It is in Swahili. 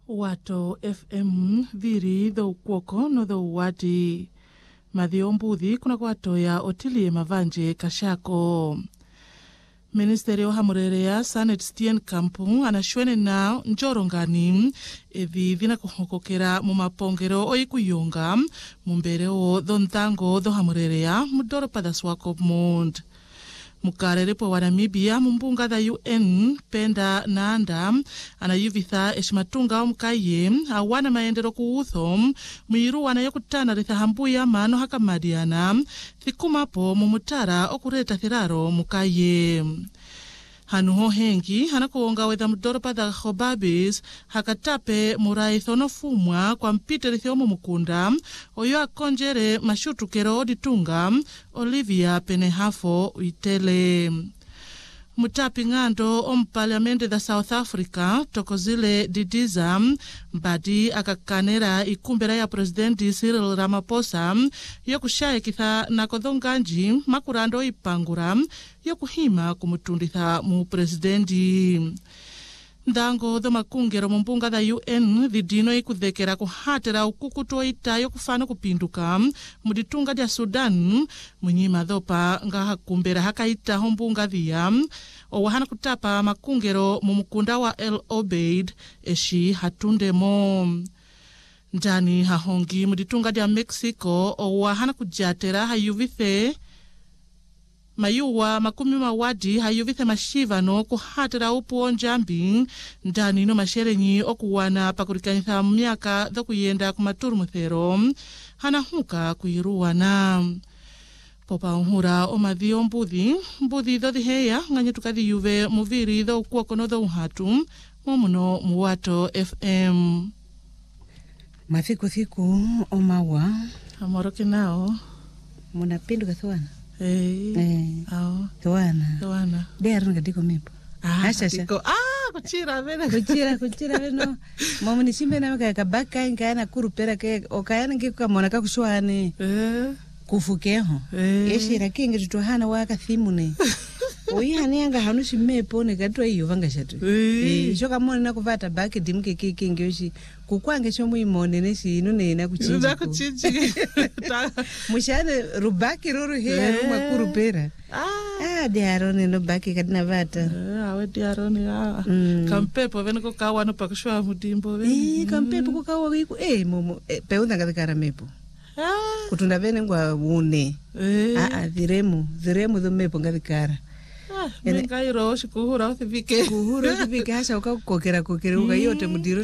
Wato FM viri dho kuoko no dho wati madhio mbuthi kuna kwatoya otilie mavanje kashako. Ministeri wa Hamurerea Sanet Steenkamp anashwene na njorongani evi vina kuhokokera mu mapongero oikuyonga mumbereo dho ntango dho Hamurerea mudoro padaswako mund. Mukarerepo wa Namibia mumbunga da UN Penda Nanda anayuvitha eshimatunga omukaye awana maendero kuutho mwiru wanayokutana rithahambuya mano hakamadiana thikumapo mumutara okureta thiraro mukaye. Hanuho hengi hanakuonga wetha mudoro pada Khobabis hakatape muraithono fumwa kwa mpite rithiomu mukunda oyo akonjere mashutukero ditunga Olivia Penehafo uitele. Mutapi ngando parliamente da South Africa Tokozile Didiza mbadi akakanera ikumbera ya presidenti Cyril Ramaphosa yokushaye kitha na kodhonganji makurando ipangura yokuhima kumutunditha mu presidenti. Ndango dho makungero mumbunga da UN vidino ikudhekera kuhatera ukukuto itayo kufana kupinduka muditunga dia Sudan munyima dhopa nga hakumbera hakaita hombunga dhia owahana kutapa makungero mumukunda wa El Obeid eshi hatundemo. Ndani hahongi muditunga dia Mexico owahana kujatera hayuvithe mayuwa makumi mawadi hayuvithe mashivano kuhatera upo njambi ndani no masherenyi okuwana pakurikanyitha myaka dho kuyenda kumaturu muthero hanahuka kuiruwana. Popa unhura omadhio mbuthi dho dhiheya nganyetukadhi yuve muviri dho kuokono dho uhatu mumuno muwato FM. Mathiku omawa amoroke nao munapindu kathuana ao thuana deru ngadiko mipo diko kuchira vena kuchira veno momuni simbe na maka kabaka ngana kurupera ke okayana ngikamona kakushwane kufukeho yeshira kingi tutohana waka thimune oyihani yanga hanushi mepo nekatwa iyo vangashatu shoka mone nakuvata baki dimke kingi yoshi kukwange shomu imone neshi inune kuchinji mushane rubaki ruru hea ruma kurupera diarone no baki kadina vata awe diarone kampepo veniko kawa no pakushwa mudimbo kampepo kukawa wiku momo peunda ngathikara mepo kutunda vene ngwa une viremu dho mepo ngathikara menga iro shikuhura uthivike hasa ukakokera ukayote mudiro